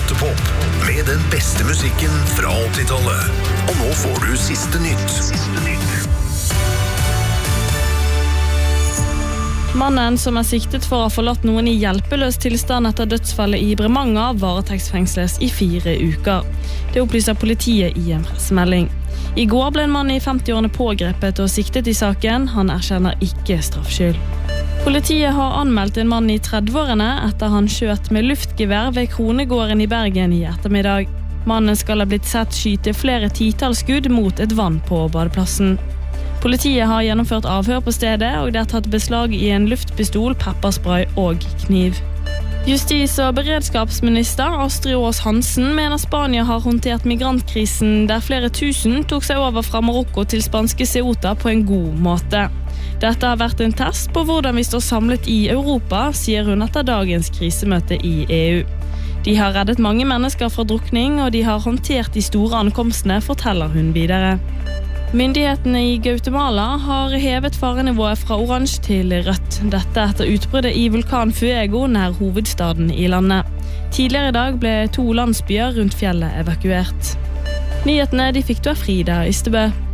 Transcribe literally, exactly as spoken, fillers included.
Gåtepop med den beste musikken fra åttitallet. Og nå får du siste nytt. Siste nytt. Mannen som er siktet for å ha forlatt noen i hjelpeløs tilstand etter dødsfallet i Bremanger varetektsfengsles i fire uker. Det opplyser politiet i en pressemelding. I går ble en mann i femti-årene pågrepet og siktet i saken. Han erkjenner ikke straffskyld. Politiet har anmeldt en mann i tredve-årene etter han skjøt med luftgevær ved Kronegården i Bergen i ettermiddag. Mannen skal ha blitt sett skyte flere titalls skudd mot et vann på badeplassen. Politiet har gjennomført avhør på stedet, og det er tatt beslag i en luftpistol, pepperspray og kniv. Justis- og beredskapsminister Astrid Aas Hansen mener Spania har håndtert migrantkrisen der flere tusen tok seg over fra Marokko til spanske Ceuta på en god måte. Dette har vært en test på hvordan vi står samlet i Europa, sier hun etter dagens krisemøte i E U. De har reddet mange mennesker fra drukning, og de har håndtert de store ankomstene, forteller hun videre. Myndighetene i Guatemala har hevet farenivået fra oransje til rødt. Dette etter utbruddet i vulkan Fuego nær hovedstaden i landet. Tidligere i dag ble to landsbyer rundt fjellet evakuert. Nyhetene de fikk du av Frida Ystebø.